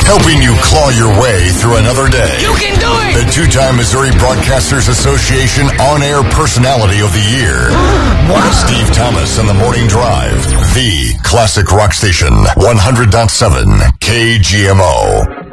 helping you claw your way through another day. You can do it! The two-time Missouri Broadcasters Association On-Air Personality of the Year. Wow. Steve Thomas and the Morning Drive. The classic rock station, 100.7 KGMO.